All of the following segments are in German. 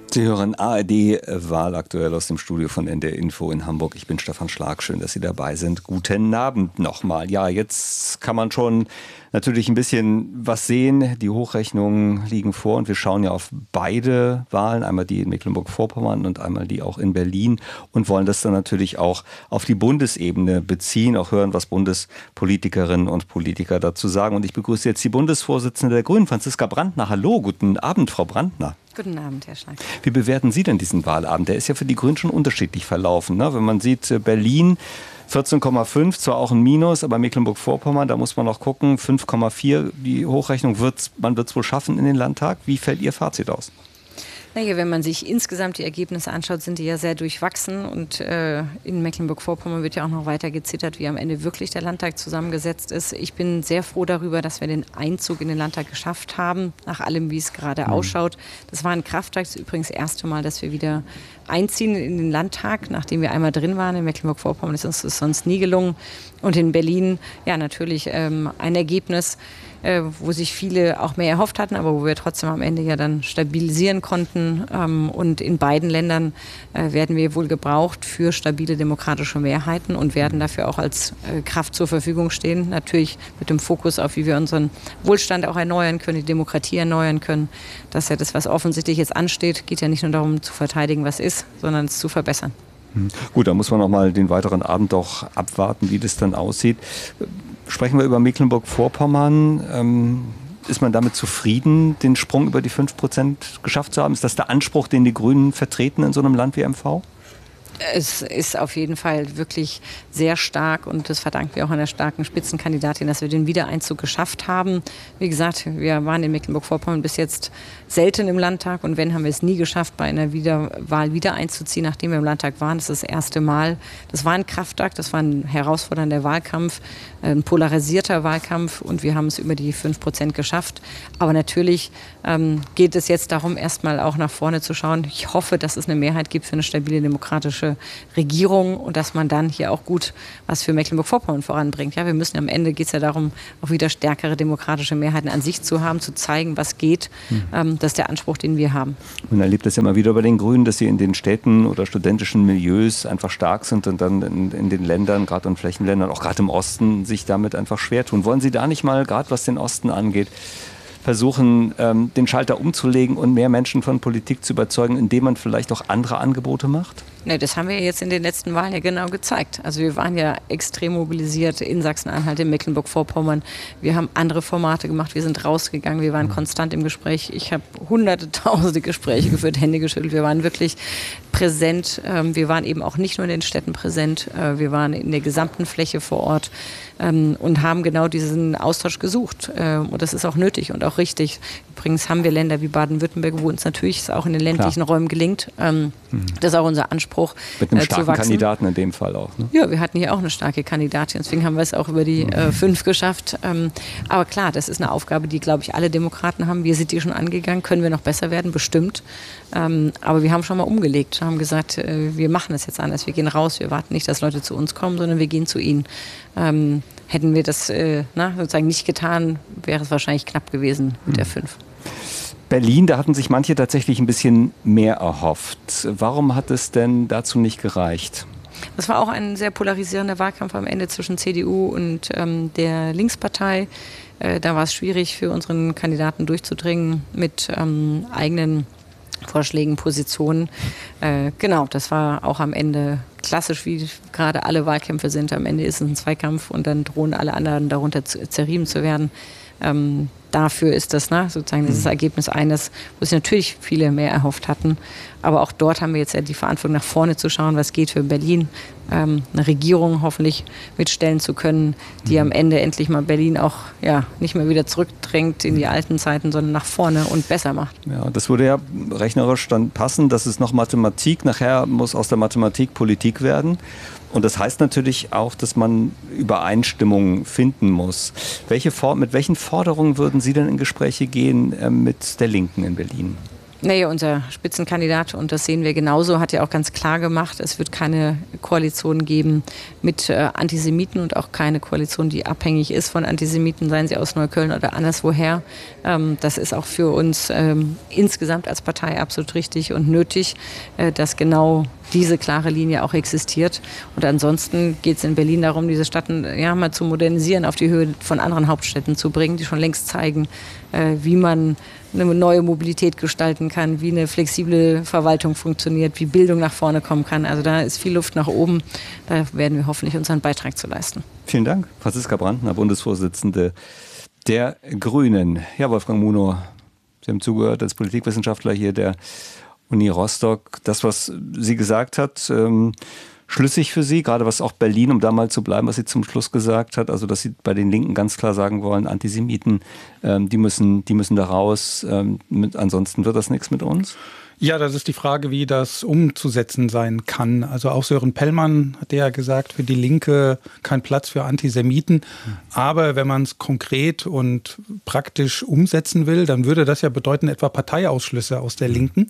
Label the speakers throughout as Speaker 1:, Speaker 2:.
Speaker 1: Sie hören ARD Wahlaktuell aus dem Studio von NDR Info in Hamburg. Ich bin Stefan Schlag, schön, dass Sie dabei sind. Guten Abend nochmal. Ja, jetzt kann man schon natürlich ein bisschen was sehen. Die Hochrechnungen liegen vor und wir schauen ja auf beide Wahlen, einmal die in Mecklenburg-Vorpommern und einmal die auch in Berlin und wollen das dann natürlich auch auf die Bundesebene beziehen, auch hören, was Bundespolitikerinnen und Politiker dazu sagen. Und ich begrüße jetzt die Bundesvorsitzende der Grünen, Franziska Brandner. Hallo, guten Abend, Frau Brandner.
Speaker 2: Guten Abend, Herr Schlag.
Speaker 1: Wie bewerten Sie denn diesen Wahlabend? Der ist ja für die Grünen schon unterschiedlich verlaufen, ne? Wenn man sieht, Berlin 14,5, zwar auch ein Minus, aber Mecklenburg-Vorpommern, da muss man noch gucken, 5,4, die Hochrechnung, man wird es wohl schaffen in den Landtag. Wie fällt Ihr Fazit aus?
Speaker 2: Naja, wenn man sich insgesamt die Ergebnisse anschaut, sind die ja sehr durchwachsen und in Mecklenburg-Vorpommern wird ja auch noch weiter gezittert, wie am Ende wirklich der Landtag zusammengesetzt ist. Ich bin sehr froh darüber, dass wir den Einzug in den Landtag geschafft haben, nach allem, wie es gerade ausschaut. Das war ein Krafttag, das ist übrigens das erste Mal, dass wir wieder einziehen in den Landtag, nachdem wir einmal drin waren. In Mecklenburg-Vorpommern ist uns das sonst nie gelungen. Und in Berlin, ja natürlich ein Ergebnis, wo sich viele auch mehr erhofft hatten, aber wo wir trotzdem am Ende ja dann stabilisieren konnten. Und in beiden Ländern werden wir wohl gebraucht für stabile demokratische Mehrheiten und werden dafür auch als Kraft zur Verfügung stehen. Natürlich mit dem Fokus auf, wie wir unseren Wohlstand auch erneuern können, die Demokratie erneuern können. Das ist ja das, was offensichtlich jetzt ansteht. Geht ja nicht nur darum zu verteidigen, was ist, sondern es zu verbessern.
Speaker 1: Gut, da muss man noch mal den weiteren Abend auch abwarten, wie das dann aussieht. Sprechen wir über Mecklenburg-Vorpommern. Ist man damit zufrieden, den Sprung über die 5% geschafft zu haben? Ist das der Anspruch, den die Grünen vertreten in so einem Land wie MV?
Speaker 2: Es ist auf jeden Fall wirklich sehr stark und das verdanken wir auch einer starken Spitzenkandidatin, dass wir den Wiedereinzug geschafft haben. Wie gesagt, wir waren in Mecklenburg-Vorpommern bis jetzt selten im Landtag und wenn, haben wir es nie geschafft, bei einer Wahl wieder einzuziehen, nachdem wir im Landtag waren. Das ist das erste Mal. Das war ein Kraftakt, das war ein herausfordernder Wahlkampf, ein polarisierter Wahlkampf und wir haben es über die 5% geschafft. Aber natürlich geht es jetzt darum, erstmal auch nach vorne zu schauen. Ich hoffe, dass es eine Mehrheit gibt für eine stabile demokratische Regierung und dass man dann hier auch gut was für Mecklenburg-Vorpommern voranbringt. Ja, wir müssen am Ende, geht es ja darum, auch wieder stärkere demokratische Mehrheiten an sich zu haben, zu zeigen, was geht. Das ist der Anspruch, den wir haben.
Speaker 1: Man erlebt das ja immer wieder bei den Grünen, dass sie in den Städten oder studentischen Milieus einfach stark sind und dann in den Ländern, gerade in Flächenländern, auch gerade im Osten, sich damit einfach schwer tun. Wollen Sie da nicht mal, gerade was den Osten angeht, versuchen, den Schalter umzulegen und mehr Menschen von Politik zu überzeugen, indem man vielleicht auch andere Angebote macht?
Speaker 2: Ne, das haben wir jetzt in den letzten Wahlen ja genau gezeigt. Also wir waren ja extrem mobilisiert in Sachsen-Anhalt, in Mecklenburg-Vorpommern. Wir haben andere Formate gemacht, wir sind rausgegangen, wir waren konstant im Gespräch. Ich habe hunderte, tausende Gespräche geführt, Hände geschüttelt. Wir waren wirklich präsent. Wir waren eben auch nicht nur in den Städten präsent, wir waren in der gesamten Fläche vor Ort und haben genau diesen Austausch gesucht. Und das ist auch nötig und auch richtig. Übrigens haben wir Länder wie Baden-Württemberg, wo uns natürlich auch in den ländlichen Räumen gelingt. Das ist auch unser Anspruch.
Speaker 1: Mit einem starken Kandidaten in dem Fall auch. Ne?
Speaker 2: Ja, wir hatten hier auch eine starke Kandidatin, deswegen haben wir es auch über die 5 geschafft. Aber klar, das ist eine Aufgabe, die, glaube ich, alle Demokraten haben. Wir sind die schon angegangen. Können wir noch besser werden? Bestimmt. Aber wir haben schon mal umgelegt, haben gesagt, wir machen es jetzt anders. Wir gehen raus, wir warten nicht, dass Leute zu uns kommen, sondern wir gehen zu ihnen. Hätten wir das sozusagen nicht getan, wäre es wahrscheinlich knapp gewesen mit der 5.
Speaker 1: Berlin, da hatten sich manche tatsächlich ein bisschen mehr erhofft. Warum hat es denn dazu nicht gereicht?
Speaker 2: Das war auch ein sehr polarisierender Wahlkampf am Ende zwischen CDU und der Linkspartei. Da war es schwierig für unseren Kandidaten durchzudringen mit eigenen Vorschlägen, Positionen. Genau, das war auch am Ende klassisch, wie gerade alle Wahlkämpfe sind. Am Ende ist es ein Zweikampf und dann drohen alle anderen darunter zerrieben zu werden. Dafür ist das sozusagen dieses Ergebnis eines, wo sich natürlich viele mehr erhofft hatten. Aber auch dort haben wir jetzt ja die Verantwortung, nach vorne zu schauen, was geht für Berlin. Eine Regierung hoffentlich mitstellen zu können, die am Ende endlich mal Berlin auch nicht mehr wieder zurückdrängt in die alten Zeiten, sondern nach vorne und besser macht. Ja,
Speaker 1: das würde ja rechnerisch dann passen. Das ist noch Mathematik. Nachher muss aus der Mathematik Politik werden. Und das heißt natürlich auch, dass man Übereinstimmung finden muss. Mit welchen Forderungen würden Sie denn in Gespräche gehen mit der Linken in Berlin?
Speaker 2: Naja, unser Spitzenkandidat, und das sehen wir genauso, hat ja auch ganz klar gemacht, es wird keine Koalition geben mit Antisemiten und auch keine Koalition, die abhängig ist von Antisemiten, seien sie aus Neukölln oder anderswoher. Das ist auch für uns insgesamt als Partei absolut richtig und nötig, dass genau diese klare Linie auch existiert. Und ansonsten geht es in Berlin darum, diese Stadt mal zu modernisieren, auf die Höhe von anderen Hauptstädten zu bringen, die schon längst zeigen, wie man eine neue Mobilität gestalten kann, wie eine flexible Verwaltung funktioniert, wie Bildung nach vorne kommen kann. Also da ist viel Luft nach oben. Da werden wir hoffentlich unseren Beitrag zu leisten.
Speaker 1: Vielen Dank. Franziska Brandner, Bundesvorsitzende der Grünen. Ja, Wolfgang Munow, Sie haben zugehört als Politikwissenschaftler hier der Uni Rostock. Das, was sie gesagt hat, schlüssig für Sie, gerade was auch Berlin, um da mal zu bleiben, was sie zum Schluss gesagt hat, also dass Sie bei den Linken ganz klar sagen wollen, Antisemiten, die müssen da raus, ansonsten wird das nichts mit uns?
Speaker 3: Ja, das ist die Frage, wie das umzusetzen sein kann. Also auch Sören Pellmann hat ja gesagt, für die Linke kein Platz für Antisemiten. Aber wenn man es konkret und praktisch umsetzen will, dann würde das ja bedeuten, etwa Parteiausschlüsse aus der Linken.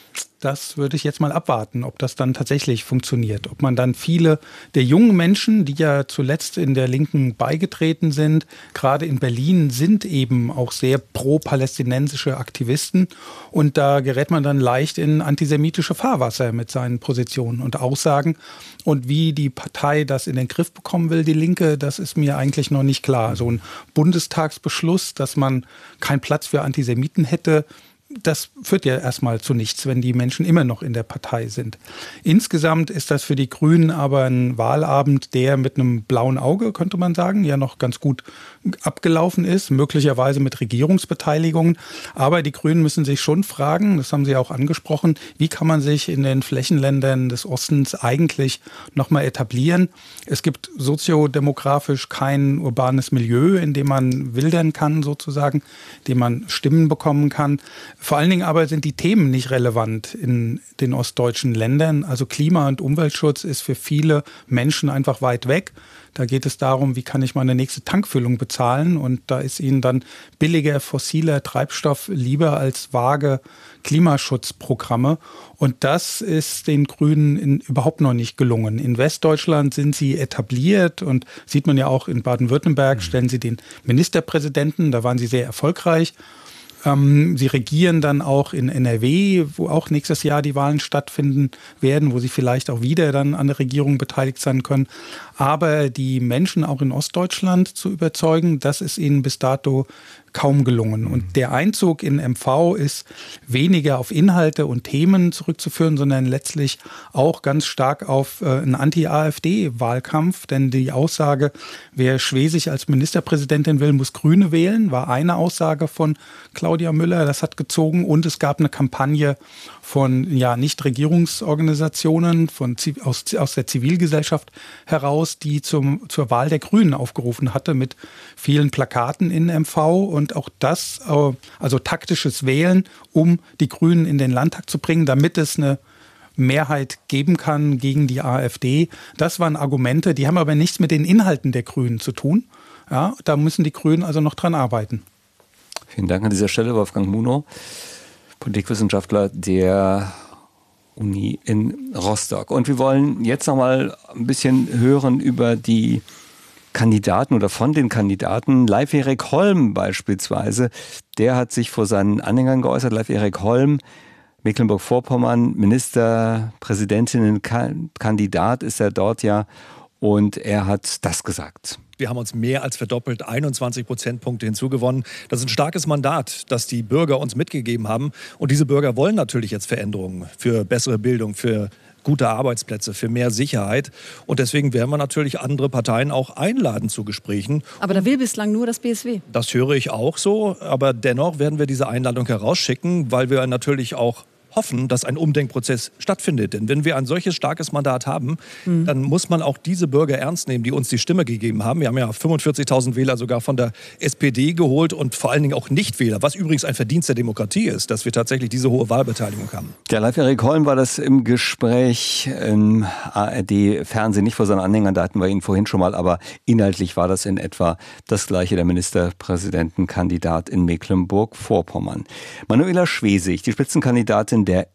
Speaker 3: Das würde ich jetzt mal abwarten, ob das dann tatsächlich funktioniert. Ob man dann viele der jungen Menschen, die ja zuletzt in der Linken beigetreten sind, gerade in Berlin, sind eben auch sehr pro-palästinensische Aktivisten. Und da gerät man dann leicht in antisemitische Fahrwasser mit seinen Positionen und Aussagen. Und wie die Partei das in den Griff bekommen will, die Linke, das ist mir eigentlich noch nicht klar. So ein Bundestagsbeschluss, dass man keinen Platz für Antisemiten hätte, das führt ja erstmal zu nichts, wenn die Menschen immer noch in der Partei sind. Insgesamt ist das für die Grünen aber ein Wahlabend, der mit einem blauen Auge, könnte man sagen, ja noch ganz gut abgelaufen ist, möglicherweise mit Regierungsbeteiligungen. Aber die Grünen müssen sich schon fragen, das haben Sie auch angesprochen, wie kann man sich in den Flächenländern des Ostens eigentlich nochmal etablieren? Es gibt soziodemografisch kein urbanes Milieu, in dem man wildern kann sozusagen, in dem man Stimmen bekommen kann. Vor allen Dingen aber sind die Themen nicht relevant in den ostdeutschen Ländern. Also Klima- und Umweltschutz ist für viele Menschen einfach weit weg. Da geht es darum, wie kann ich meine nächste Tankfüllung bezahlen? Und da ist ihnen dann billiger fossiler Treibstoff lieber als vage Klimaschutzprogramme. Und das ist den Grünen überhaupt noch nicht gelungen. In Westdeutschland sind sie etabliert und sieht man ja auch in Baden-Württemberg, stellen sie den Ministerpräsidenten, da waren sie sehr erfolgreich. Sie regieren dann auch in NRW, wo auch nächstes Jahr die Wahlen stattfinden werden, wo sie vielleicht auch wieder dann an der Regierung beteiligt sein können. Aber die Menschen auch in Ostdeutschland zu überzeugen, das ist ihnen bis dato kaum gelungen. Und der Einzug in MV ist weniger auf Inhalte und Themen zurückzuführen, sondern letztlich auch ganz stark auf einen Anti-AfD-Wahlkampf. Denn die Aussage, wer Schwesig als Ministerpräsidentin will, muss Grüne wählen, war eine Aussage von Claudia Müller. Das hat gezogen. Und es gab eine Kampagne von Nichtregierungsorganisationen, aus der Zivilgesellschaft heraus, die zur Wahl der Grünen aufgerufen hatte mit vielen Plakaten in MV. Und auch das, also taktisches Wählen, um die Grünen in den Landtag zu bringen, damit es eine Mehrheit geben kann gegen die AfD. Das waren Argumente, die haben aber nichts mit den Inhalten der Grünen zu tun. Ja, da müssen die Grünen also noch dran arbeiten.
Speaker 1: Vielen Dank an dieser Stelle, Wolfgang Munow, Politikwissenschaftler der Uni in Rostock. Und wir wollen jetzt noch mal ein bisschen hören über die Kandidaten oder von den Kandidaten. Leif Erik Holm beispielsweise, der hat sich vor seinen Anhängern geäußert. Leif Erik Holm, Mecklenburg-Vorpommern, Ministerpräsidentinnenkandidat ist er dort ja. Und er hat das gesagt.
Speaker 4: Wir haben uns mehr als verdoppelt, 21 Prozentpunkte hinzugewonnen. Das ist ein starkes Mandat, das die Bürger uns mitgegeben haben. Und diese Bürger wollen natürlich jetzt Veränderungen für bessere Bildung, für gute Arbeitsplätze, für mehr Sicherheit. Und deswegen werden wir natürlich andere Parteien auch einladen zu Gesprächen.
Speaker 5: Aber da will bislang nur das BSW.
Speaker 4: Das höre ich auch so. Aber dennoch werden wir diese Einladung herausschicken, weil wir natürlich auch hoffen, dass ein Umdenkprozess stattfindet. Denn wenn wir ein solches starkes Mandat haben, dann muss man auch diese Bürger ernst nehmen, die uns die Stimme gegeben haben. Wir haben ja 45.000 Wähler sogar von der SPD geholt und vor allen Dingen auch Nichtwähler, was übrigens ein Verdienst der Demokratie ist, dass wir tatsächlich diese hohe Wahlbeteiligung haben.
Speaker 1: Ja, Live-Erik Holm war das im Gespräch im ARD-Fernsehen, nicht vor seinen Anhängern, da hatten wir ihn vorhin schon mal, aber inhaltlich war das in etwa das Gleiche, der Ministerpräsidentenkandidat in Mecklenburg-Vorpommern. Manuela Schwesig, die Spitzenkandidatin der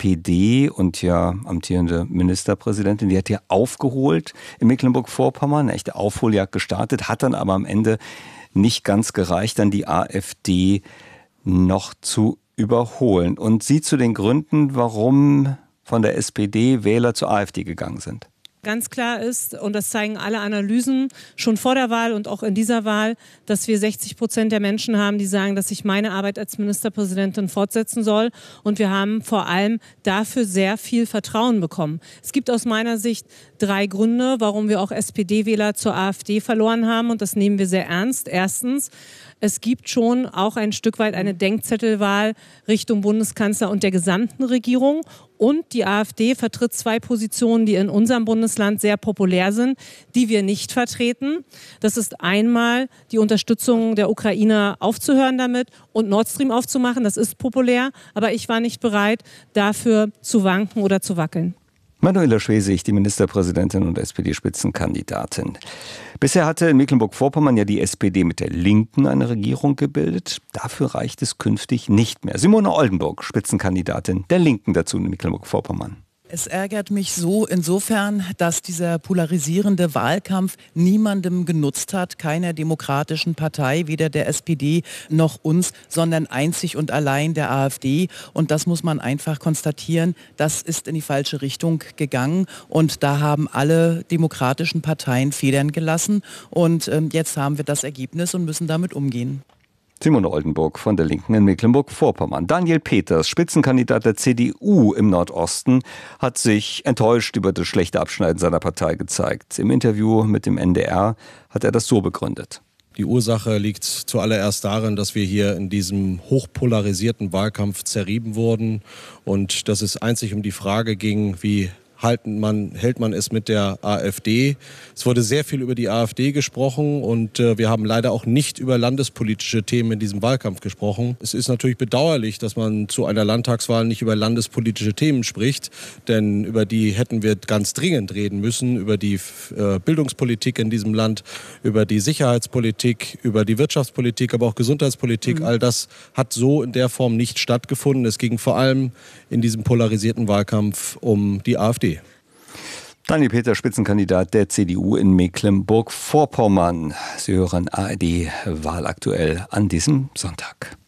Speaker 1: SPD und ja amtierende Ministerpräsidentin, die hat hier aufgeholt in Mecklenburg-Vorpommern, eine echte Aufholjagd gestartet, hat dann aber am Ende nicht ganz gereicht, dann die AfD noch zu überholen. Und sie zu den Gründen, warum von der SPD Wähler zur AfD gegangen sind.
Speaker 6: Ganz klar ist, und das zeigen alle Analysen schon vor der Wahl und auch in dieser Wahl, dass wir 60% der Menschen haben, die sagen, dass ich meine Arbeit als Ministerpräsidentin fortsetzen soll. Und wir haben vor allem dafür sehr viel Vertrauen bekommen. Es gibt aus meiner Sicht 3 Gründe, warum wir auch SPD-Wähler zur AfD verloren haben. Und das nehmen wir sehr ernst. Erstens, es gibt schon auch ein Stück weit eine Denkzettelwahl Richtung Bundeskanzler und der gesamten Regierung. Und die AfD vertritt 2 Positionen, die in unserem Bundesland sehr populär sind, die wir nicht vertreten. Das ist einmal die Unterstützung der Ukrainer aufzuhören damit und Nord Stream aufzumachen. Das ist populär, aber ich war nicht bereit, dafür zu wanken oder zu wackeln.
Speaker 1: Manuela Schwesig, die Ministerpräsidentin und SPD-Spitzenkandidatin. Bisher hatte in Mecklenburg-Vorpommern ja die SPD mit der Linken eine Regierung gebildet. Dafür reicht es künftig nicht mehr. Simone Oldenburg, Spitzenkandidatin der Linken dazu in Mecklenburg-Vorpommern.
Speaker 7: Es ärgert mich so insofern, dass dieser polarisierende Wahlkampf niemandem genutzt hat, keiner demokratischen Partei, weder der SPD noch uns, sondern einzig und allein der AfD. Und das muss man einfach konstatieren, das ist in die falsche Richtung gegangen. Und da haben alle demokratischen Parteien Federn gelassen. Und jetzt haben wir das Ergebnis und müssen damit umgehen.
Speaker 1: Simone Oldenburg von der Linken in Mecklenburg-Vorpommern. Daniel Peters, Spitzenkandidat der CDU im Nordosten, hat sich enttäuscht über das schlechte Abschneiden seiner Partei gezeigt. Im Interview mit dem NDR hat er das so begründet.
Speaker 8: Die Ursache liegt zuallererst darin, dass wir hier in diesem hochpolarisierten Wahlkampf zerrieben wurden und dass es einzig um die Frage ging, wie hält man es mit der AfD. Es wurde sehr viel über die AfD gesprochen und wir haben leider auch nicht über landespolitische Themen in diesem Wahlkampf gesprochen. Es ist natürlich bedauerlich, dass man zu einer Landtagswahl nicht über landespolitische Themen spricht, denn über die hätten wir ganz dringend reden müssen, über die Bildungspolitik in diesem Land, über die Sicherheitspolitik, über die Wirtschaftspolitik, aber auch Gesundheitspolitik. All das hat so in der Form nicht stattgefunden. Es ging vor allem in diesem polarisierten Wahlkampf um die AfD.
Speaker 1: Daniel Peters, Spitzenkandidat der CDU in Mecklenburg-Vorpommern. Sie hören ARD Wahlaktuell an diesem Sonntag.